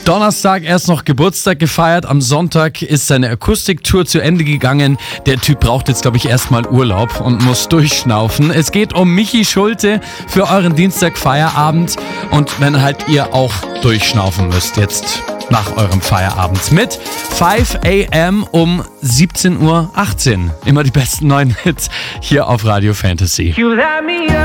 Donnerstag erst noch Geburtstag gefeiert, am Sonntag ist seine Akustiktour zu Ende gegangen. Der Typ braucht jetzt, glaube ich, erstmal Urlaub und muss durchschnaufen. Es geht um Michi Schulte für euren Dienstag-Feierabend und wenn halt ihr auch durchschnaufen müsst jetzt nach eurem Feierabend mit 5 a.m. um 17:18 Uhr. Immer die besten neuen Hits hier auf Radio Fantasy. You light me up.